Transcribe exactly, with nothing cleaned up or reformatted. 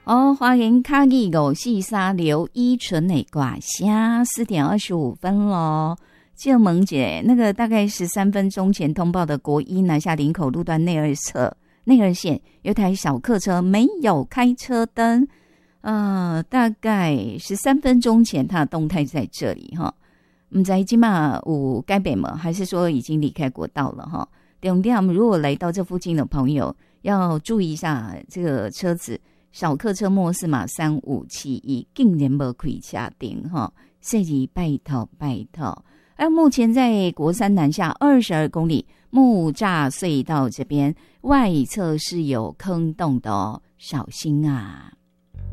哦，花莲卡吉五四三刘依纯的卦下四点二十五分咯。就萌姐那个大概十三分钟前通报的国一南下林口路段内二侧内二线有台小客车没有开车灯，呃，大概十三分钟前它的动态在这里哈。不知道现在有改变吗？还是说已经离开国道了哈？重点如果来到这附近的朋友要注意一下这个车子。小客车末四码三五七一竟然没开车灯哈，设计拜托拜托。而目前在国三南下二十二公里木栅隧道这边外侧是有坑洞的哦，小心啊！